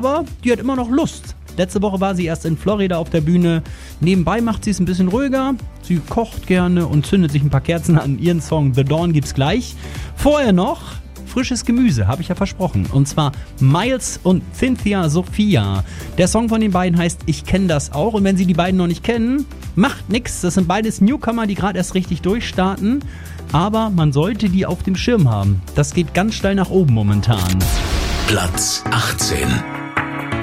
aber die hat immer noch Lust. Letzte Woche war sie erst in Florida auf der Bühne. Nebenbei macht sie es ein bisschen ruhiger. Sie kocht gerne und zündet sich ein paar Kerzen an. Ihren Song The Dawn gibt's gleich. Vorher noch frisches Gemüse, habe ich ja versprochen. Und zwar Miles und Cynthia Sophia. Der Song von den beiden heißt Ich kenn das auch. Und wenn Sie die beiden noch nicht kennen, macht nix. Das sind beides Newcomer, die gerade erst richtig durchstarten. Aber man sollte die auf dem Schirm haben. Das geht ganz steil nach oben momentan. Platz 18.